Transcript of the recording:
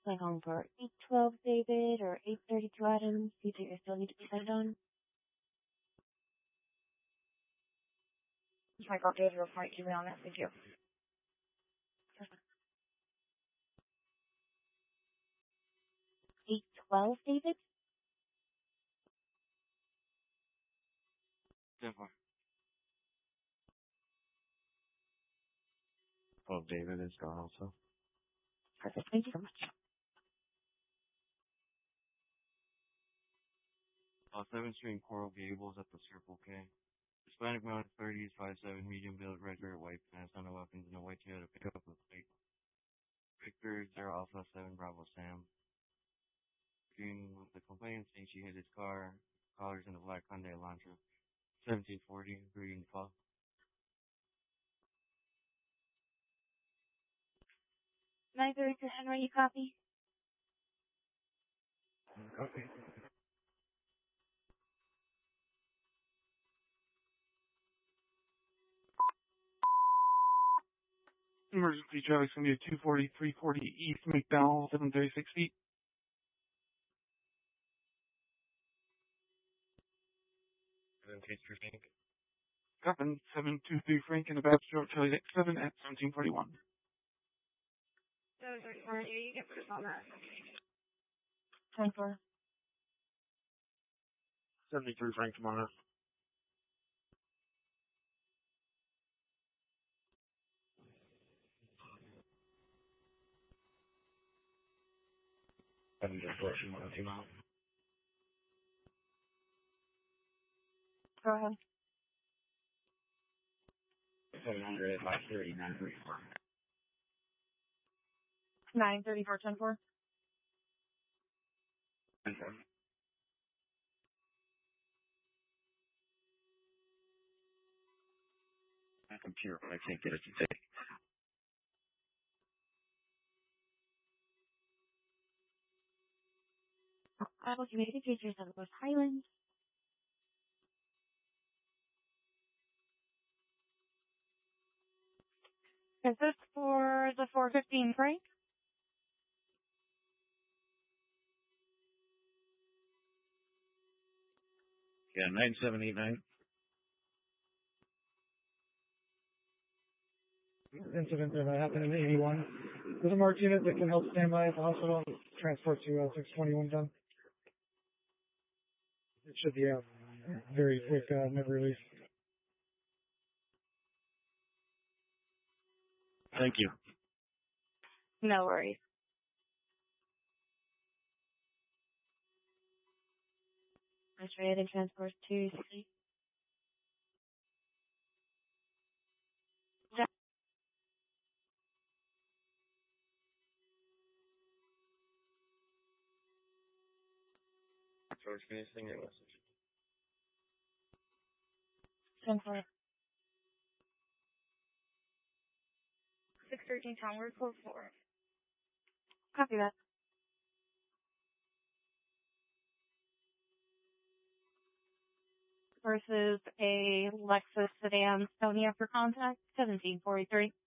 my home for 812 David or 832 Adams. These are still need to be decided on. Just my cocktails real quick, keep me on that, thank you. 812 David? 10-4. 12 David is gone also. Perfect, thank you so much. 7th Street Coral Gables at the Circle K. Hispanic male, 30s, 5'7", medium build, red beard, white pants, on the weapons, and a white Toyota pickup with plate. Victor 0 Alpha 7 Bravo Sam. Green with the complaint saying she hit his car. Collars in a black Hyundai Elantra. 1740, green call. Neither to Henry, you copy? Copy. Emergency traffic's going to be at 240, 340 East McDowell, 736 feet. Case for Frank. Coppin, 723 Frank in the Babstroke, Charlie X7 at 1741. 734, you get first on that. 10-4. 73 Frank tomorrow. I'm just rushing 1 miles. Go ahead. 700 at 530, 934. 934, 10-4. 10-4. My computer, I can't get it to take. Bible Community Features of West Highlands. Is this for the 415 Frank? Yeah, 9789. Incident that happened in 81. There's a marked unit that can help stand by at the hospital and transport to 621 done. It should be a very quick never release. Thank you. No worries. Ready to transport to 60. George, can you sing your message? 10-4. 613 Townward, code 4. Copy that. Versus a Lexus sedan Sonia for contact, 1743.